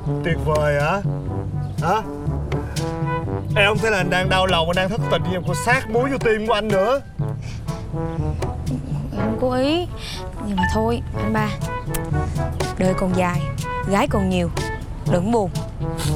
Tuyệt vời hả? Hả? Em không thấy là anh đang đau lòng, anh đang thất tình, em còn sát muối vô tim của anh nữa. Em không cố ý. Nhưng mà thôi anh ba, đời còn dài, gái còn nhiều, đừng buồn.